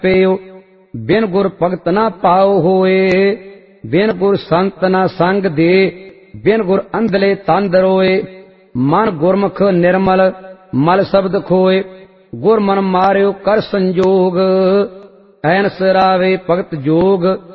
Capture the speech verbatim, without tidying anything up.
पेयो। बिन गुर भगत ना पाओ होए, बिन गुर संत ना संग दे, बिन गुर अंधले तंद रोए। मन गुरमुख निर्मल मल शब्द खोए, गुर मन मार्यो कर संजोग। ऐन सरावे भगत जोग,